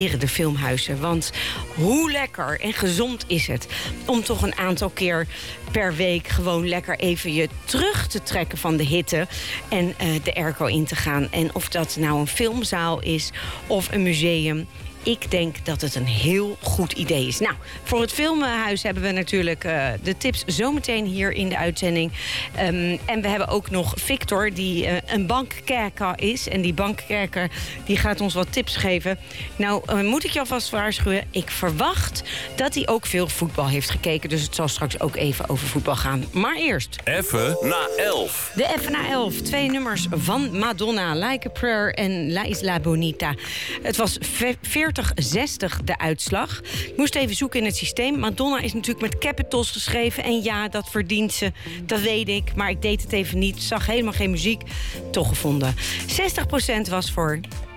de filmhuizen. Want hoe lekker en gezond is het om toch een aantal keer per week gewoon lekker even je terug te trekken van de hitte en de airco in te gaan. En of dat nou een filmzaal is of een museum. Ik denk dat het een heel goed idee is. Nou, voor het filmhuis hebben we natuurlijk de tips zometeen hier in de uitzending. En we hebben ook nog Victor, die een bankkerker is. En die bankkerker die gaat ons wat tips geven. Nou, moet ik je alvast waarschuwen. Ik verwacht dat hij ook veel voetbal heeft gekeken. Dus het zal straks ook even over voetbal gaan. Maar eerst... Even na 11. De Even na 11. 2 nummers van Madonna. Like a Prayer en La Isla Bonita. Het was 40-60 de uitslag. Ik moest even zoeken in het systeem. Madonna is natuurlijk met capitals geschreven. En ja, dat verdient ze. Dat weet ik. Maar ik deed het even niet. Zag helemaal geen muziek. Toch gevonden. 60% was voor